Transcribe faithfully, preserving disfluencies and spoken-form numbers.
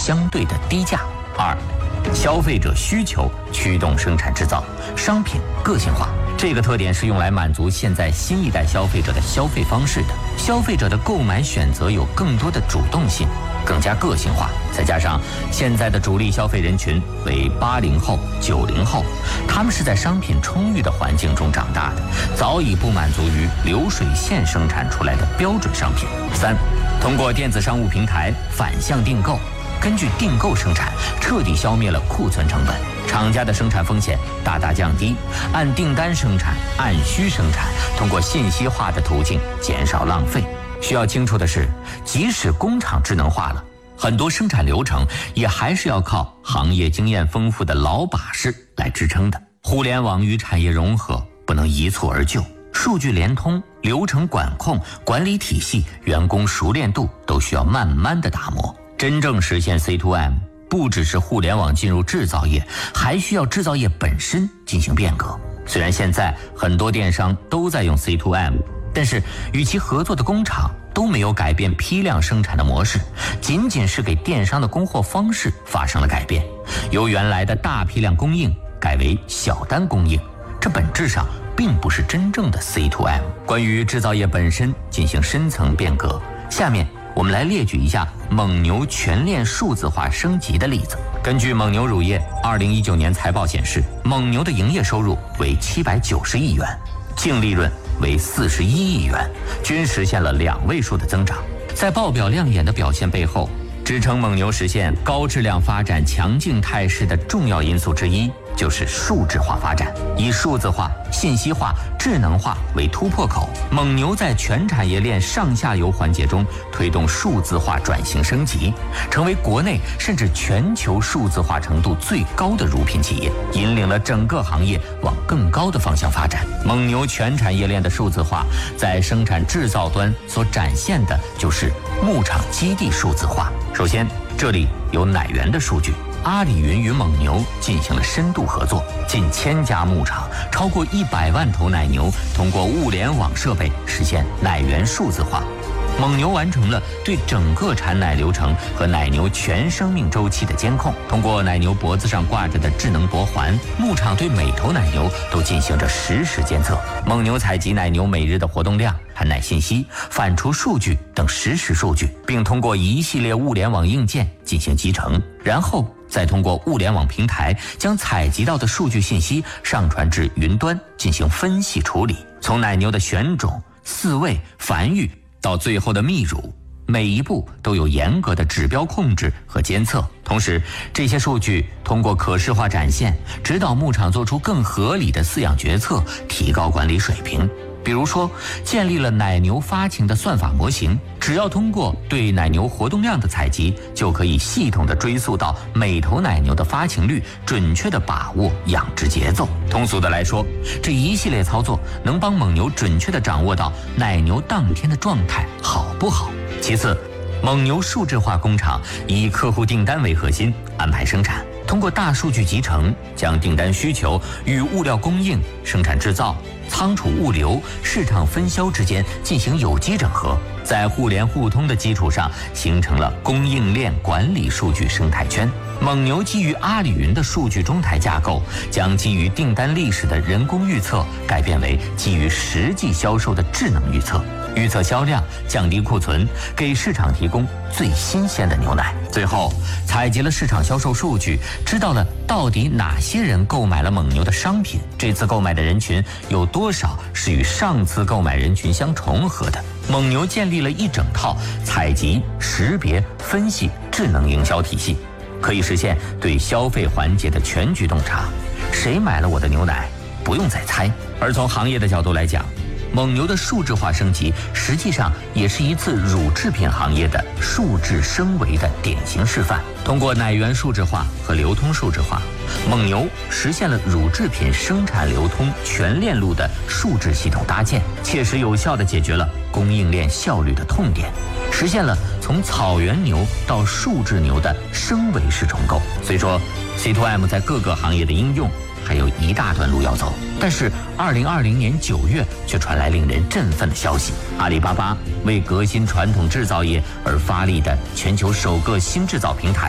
相对的低价。二，消费者需求驱动生产制造，商品个性化。这个特点是用来满足现在新一代消费者的消费方式的。消费者的购买选择有更多的主动性，更加个性化。再加上现在的主力消费人群为八零后、九零后，他们是在商品充裕的环境中长大的，早已不满足于流水线生产出来的标准商品。三，通过电子商务平台反向订购，根据订购生产，彻底消灭了库存成本，厂家的生产风险大大降低，按订单生产，按需生产，通过信息化的途径减少浪费。需要清楚的是，即使工厂智能化了，很多生产流程也还是要靠行业经验丰富的老把式来支撑的。互联网与产业融合不能一蹴而就，数据联通、流程管控、管理体系、员工熟练度都需要慢慢的打磨。真正实现 C to M， 不只是互联网进入制造业，还需要制造业本身进行变革。虽然现在很多电商都在用 C to M， 但是与其合作的工厂都没有改变批量生产的模式，仅仅是给电商的供货方式发生了改变，由原来的大批量供应改为小单供应，这本质上并不是真正的 C to M。 关于制造业本身进行深层变革，下面我们来列举一下蒙牛全链数字化升级的例子。根据蒙牛乳业二零一九年财报显示，蒙牛的营业收入为七百九十亿元，净利润为四十一亿元，均实现了两位数的增长。在报表亮眼的表现背后，支撑蒙牛实现高质量发展强劲态势的重要因素之一，就是数字化发展。以数字化、信息化、智能化为突破口，蒙牛在全产业链上下游环节中推动数字化转型升级，成为国内甚至全球数字化程度最高的乳品企业，引领了整个行业往更高的方向发展。蒙牛全产业链的数字化，在生产制造端所展现的就是牧场基地数字化。首先，这里有奶源的数据。阿里云与蒙牛进行了深度合作，近千家牧场，超过一百万头奶牛通过物联网设备实现奶源数字化。蒙牛完成了对整个产奶流程和奶牛全生命周期的监控，通过奶牛脖子上挂着的智能脖环，牧场对每头奶牛都进行着实时监测。蒙牛采集奶牛每日的活动量、产奶信息、反刍数据等实时数据，并通过一系列物联网硬件进行集成，然后再通过物联网平台将采集到的数据信息上传至云端进行分析处理。从奶牛的选种、饲喂、繁育到最后的泌乳，每一步都有严格的指标控制和监测。同时，这些数据通过可视化展现，指导牧场做出更合理的饲养决策，提高管理水平。比如说，建立了奶牛发情的算法模型，只要通过对奶牛活动量的采集，就可以系统的追溯到每头奶牛的发情率，准确的把握养殖节奏。通俗的来说，这一系列操作能帮蒙牛准确的掌握到奶牛当天的状态好不好。其次，蒙牛数字化工厂以客户订单为核心安排生产，通过大数据集成，将订单需求与物料供应、生产制造、仓储物流、市场分销之间进行有机整合，在互联互通的基础上，形成了供应链管理数据生态圈。蒙牛基于阿里云的数据中台架构，将基于订单历史的人工预测改变为基于实际销售的智能预测，预测销量，降低库存，给市场提供最新鲜的牛奶。最后，采集了市场销售数据，知道了到底哪些人购买了蒙牛的商品，这次购买的人群有多少是与上次购买人群相重合的。蒙牛建立了一整套采集、识别、分析智能营销体系，可以实现对消费环节的全局洞察。谁买了我的牛奶，不用再猜。而从行业的角度来讲，蒙牛的数字化升级实际上也是一次乳制品行业的数字升维的典型示范。通过奶源数字化和流通数字化，蒙牛实现了乳制品生产流通全链路的数字系统搭建，切实有效地解决了供应链效率的痛点，实现了从草原牛到数字牛的升维式重构。虽说 C to M 在各个行业的应用还有一大段路要走，但是二零二零年九月却传来令人振奋的消息：阿里巴巴为革新传统制造业而发力的全球首个新制造平台